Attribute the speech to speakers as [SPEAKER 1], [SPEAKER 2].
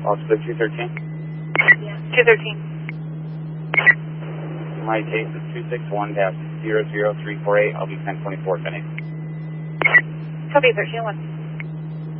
[SPEAKER 1] Oscar 213.
[SPEAKER 2] 213.
[SPEAKER 1] My case is 261-00348. I'll be 1024 Benny.
[SPEAKER 2] Copy 13-1.